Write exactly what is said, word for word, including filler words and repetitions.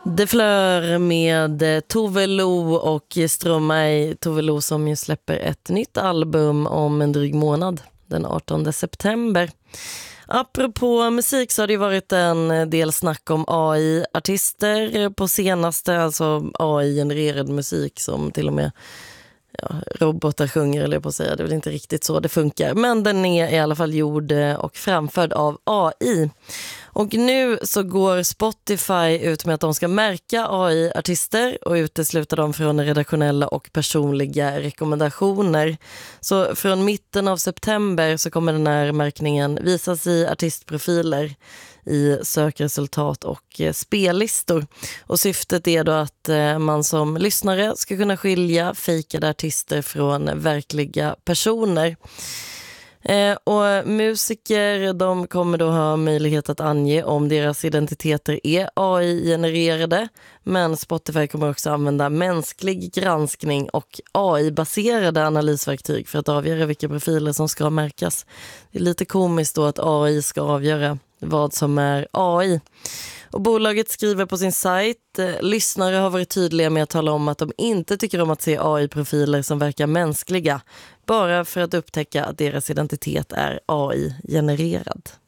Det Fleur med Tove Lo och Stromae. Tove Lo som ju släpper ett nytt album om en dryg månad, den artonde september. Apropå musik så har det varit en del snack om A I-artister på senaste, alltså A I-genererad musik som till och med ja, robotar sjunger, eller på att säga. Det är väl inte riktigt så det funkar, men den är i alla fall gjord och framförd av A I. Och nu så går Spotify ut med att de ska märka A I-artister och utesluta dem från redaktionella och personliga rekommendationer. Så från mitten av september så kommer den här märkningen visas i artistprofiler, i sökresultat och spellistor. Och syftet är då att man som lyssnare ska kunna skilja fejkade artister från verkliga personer. Eh, och musiker, de kommer då ha möjlighet att ange om deras identiteter är A I-genererade, men Spotify kommer också använda mänsklig granskning och A I-baserade analysverktyg för att avgöra vilka profiler som ska märkas. Det är lite komiskt då att A I ska avgöra vad som är A I. Och bolaget skriver på sin sajt: lyssnare har varit tydliga med att tala om att de inte tycker om att se A I-profiler som verkar mänskliga, bara för att upptäcka att deras identitet är A I-genererad.